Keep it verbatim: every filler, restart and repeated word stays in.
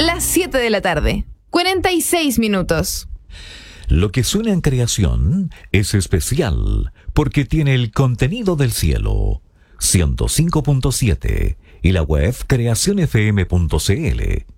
las siete de la tarde, cuarenta y seis minutos. Lo que suena en creación es especial porque tiene el contenido del cielo. ciento cinco punto siete y la web creación f m punto c l.